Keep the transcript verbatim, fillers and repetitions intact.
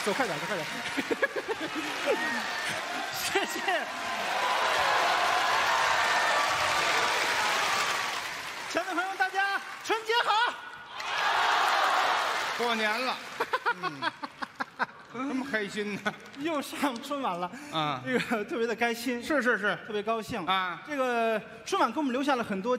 走快点，走快点。谢谢。亲爱的朋友们，大家春节好！ 过年了，嗯，这么开心呢？ 又上春晚了啊， 这个特别的开心， 是是是特别高兴啊。 这个春晚给我们留下了很多